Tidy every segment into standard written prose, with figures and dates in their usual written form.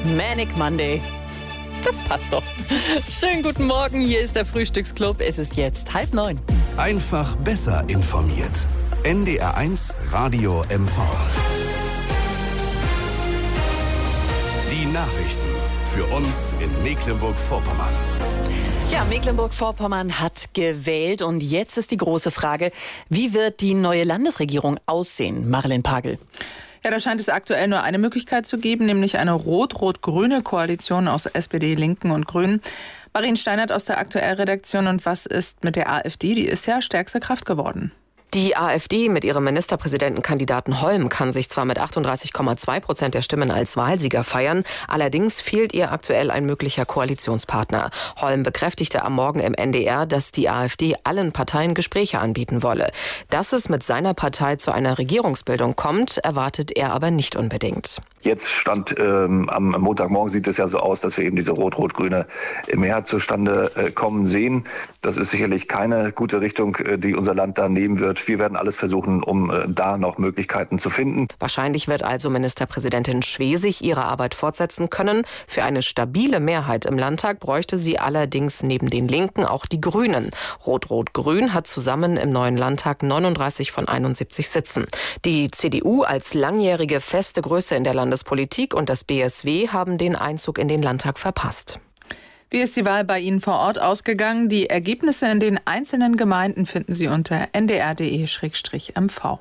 Manic Monday. Das passt doch. Schönen guten Morgen, hier ist der Frühstücksclub. Es ist jetzt 8:30. Einfach besser informiert. NDR1 Radio MV. Die Nachrichten für uns in Mecklenburg-Vorpommern. Ja, Mecklenburg-Vorpommern hat gewählt und jetzt ist die große Frage, wie wird die neue Landesregierung aussehen? Marilyn Pagel. Ja, da scheint es aktuell nur eine Möglichkeit zu geben, nämlich eine rot-rot-grüne Koalition aus SPD, Linken und Grünen. Marien Steinert aus der Aktuellredaktion. Und was ist mit der AfD? Die ist ja stärkste Kraft geworden. Die AfD mit ihrem Ministerpräsidentenkandidaten Holm kann sich zwar mit 38,2% der Stimmen als Wahlsieger feiern, allerdings fehlt ihr aktuell ein möglicher Koalitionspartner. Holm bekräftigte am Morgen im NDR, dass die AfD allen Parteien Gespräche anbieten wolle. Dass es mit seiner Partei zu einer Regierungsbildung kommt, erwartet er aber nicht unbedingt. Jetzt stand am Montagmorgen sieht es ja so aus, dass wir eben diese rot-rot-grüne Mehrheit zustande kommen sehen. Das ist sicherlich keine gute Richtung, die unser Land da nehmen wird. Wir werden alles versuchen, um da noch Möglichkeiten zu finden. Wahrscheinlich wird also Ministerpräsidentin Schwesig ihre Arbeit fortsetzen können. Für eine stabile Mehrheit im Landtag bräuchte sie allerdings neben den Linken auch die Grünen. Rot-Rot-Grün hat zusammen im neuen Landtag 39 von 71 Sitzen. Die CDU als langjährige feste Größe in der Landespolitik und das BSW haben den Einzug in den Landtag verpasst. Wie ist die Wahl bei Ihnen vor Ort ausgegangen? Die Ergebnisse in den einzelnen Gemeinden finden Sie unter ndr.de/mv.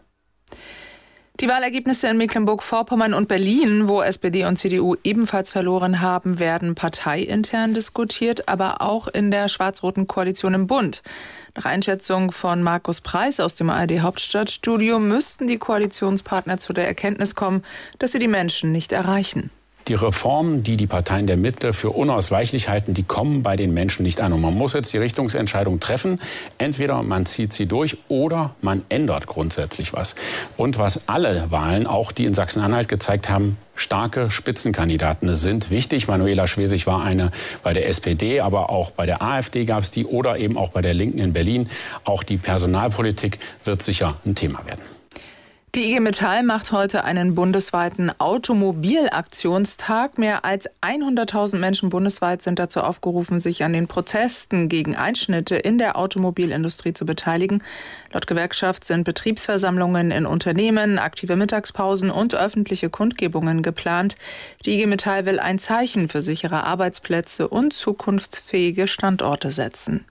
Die Wahlergebnisse in Mecklenburg-Vorpommern und Berlin, wo SPD und CDU ebenfalls verloren haben, werden parteiintern diskutiert, aber auch in der schwarz-roten Koalition im Bund. Nach Einschätzung von Markus Preis aus dem ARD-Hauptstadtstudio müssten die Koalitionspartner zu der Erkenntnis kommen, dass sie die Menschen nicht erreichen. Die Reformen, die die Parteien der Mitte für unausweichlich halten, die kommen bei den Menschen nicht an. Und man muss jetzt die Richtungsentscheidung treffen. Entweder man zieht sie durch oder man ändert grundsätzlich was. Und was alle Wahlen, auch die in Sachsen-Anhalt gezeigt haben, starke Spitzenkandidaten sind wichtig. Manuela Schwesig war eine bei der SPD, aber auch bei der AfD gab es die oder eben auch bei der Linken in Berlin. Auch die Personalpolitik wird sicher ein Thema werden. Die IG Metall macht heute einen bundesweiten Automobilaktionstag. Mehr als 100.000 Menschen bundesweit sind dazu aufgerufen, sich an den Protesten gegen Einschnitte in der Automobilindustrie zu beteiligen. Laut Gewerkschaft sind Betriebsversammlungen in Unternehmen, aktive Mittagspausen und öffentliche Kundgebungen geplant. Die IG Metall will ein Zeichen für sichere Arbeitsplätze und zukunftsfähige Standorte setzen.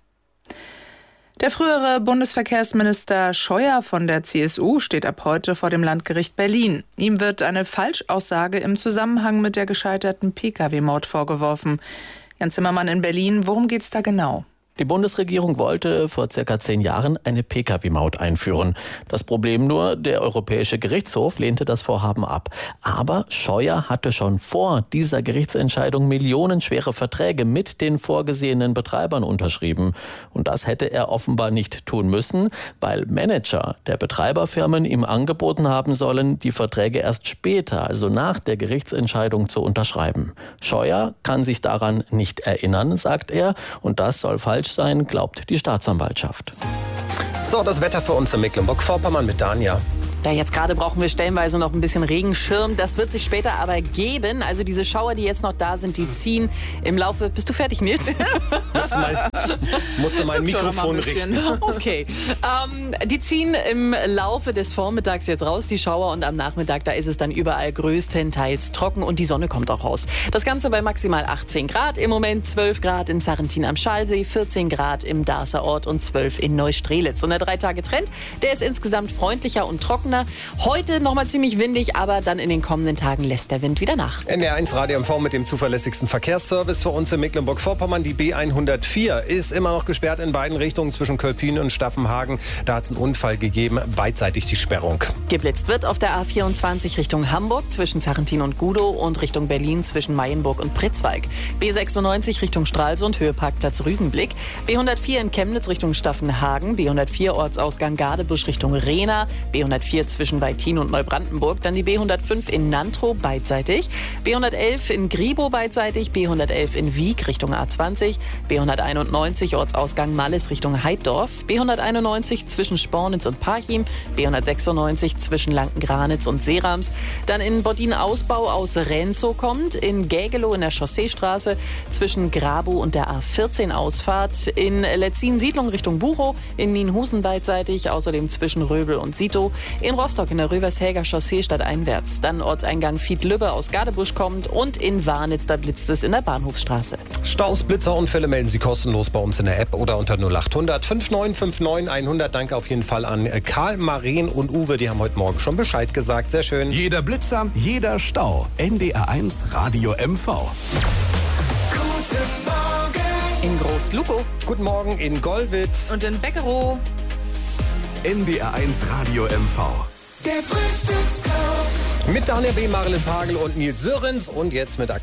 Der frühere Bundesverkehrsminister Scheuer von der CSU steht ab heute vor dem Landgericht Berlin. Ihm wird eine Falschaussage im Zusammenhang mit der gescheiterten Pkw-Maut vorgeworfen. Jan Zimmermann in Berlin, worum geht's da genau? Die Bundesregierung wollte vor circa 10 Jahren eine Pkw-Maut einführen. Das Problem nur, der Europäische Gerichtshof lehnte das Vorhaben ab. Aber Scheuer hatte schon vor dieser Gerichtsentscheidung millionenschwere Verträge mit den vorgesehenen Betreibern unterschrieben. Und das hätte er offenbar nicht tun müssen, weil Manager der Betreiberfirmen ihm angeboten haben sollen, die Verträge erst später, also nach der Gerichtsentscheidung, zu unterschreiben. Scheuer kann sich daran nicht erinnern, sagt er, und das soll falsch sein, glaubt die Staatsanwaltschaft. So, das Wetter für uns in Mecklenburg-Vorpommern mit Dania. Ja, jetzt gerade brauchen wir stellenweise noch ein bisschen Regenschirm. Das wird sich später aber geben. Also diese Schauer, die jetzt noch da sind, die ziehen im Laufe... Bist du fertig, Nils? Musste mein Mikrofon richten. Okay. Die ziehen im Laufe des Vormittags jetzt raus, die Schauer. Und am Nachmittag, da ist es dann überall größtenteils trocken und die Sonne kommt auch raus. Das Ganze bei maximal 18 Grad. Im Moment 12 Grad in Sarrentin am Schalsee, 14 Grad im Darßer Ort und 12 in Neustrelitz. Und der 3-Tage-Trend, der ist insgesamt freundlicher und trockener. Heute nochmal ziemlich windig, aber dann in den kommenden Tagen lässt der Wind wieder nach. NDR1 Radio MV mit dem zuverlässigsten Verkehrsservice für uns in Mecklenburg-Vorpommern. Die B104 ist immer noch gesperrt in beiden Richtungen zwischen Kölpin und Staffenhagen. Da hat es einen Unfall gegeben, beidseitig die Sperrung. Geblitzt wird auf der A24 Richtung Hamburg zwischen Sarrentin und Gudow und Richtung Berlin zwischen Mayenburg und Pritzwalk. B96 Richtung Stralsund, Höheparkplatz Rügenblick. B104 in Chemnitz Richtung Staffenhagen. B104 Ortsausgang Gadebusch Richtung Rehna. B104 B104 zwischen Weithin und Neubrandenburg. Dann die B105 in Nantrow beidseitig. B111 in Gribow beidseitig. B111 in Wiek Richtung A20. B191 Ortsausgang Malles Richtung Heiddorf. B191 zwischen Spornitz und Parchim. B196 zwischen Lanken-Granitz und Seerams. Dann in Boddin-Ausbau aus Renzow kommt. In Gägelow in der Chausseestraße zwischen Grabow und der A14 Ausfahrt. In Letzin-Siedlung Richtung Buchow. In Nienhusen beidseitig. Außerdem zwischen Röbel und Sito. In Rostock in der Rövershäger Chaussee stadteinwärts. Dann Ortseingang Fiedlübbe aus Gadebusch kommt. Und in Warnitz, da blitzt es in der Bahnhofsstraße. Staus, Blitzerunfälle melden Sie kostenlos bei uns in der App oder unter 0800 5959 100. Danke auf jeden Fall an Karl, Maren und Uwe. Die haben heute Morgen schon Bescheid gesagt. Sehr schön. Jeder Blitzer, jeder Stau. NDR1 Radio MV. Guten Morgen. In Groß-Lukow. Guten Morgen in Gollwitz. Und in Beckerow. NDR1 Radio MV. Der Frühstücksclub. Mit Daniel B., Marilyn Pagel und Nils Sörens. Und jetzt mit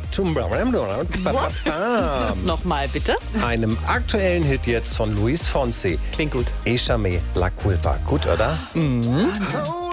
Nochmal bitte. einem aktuellen Hit jetzt von Luis Fonsi. Klingt gut. Échame la culpa. Gut, oder? Told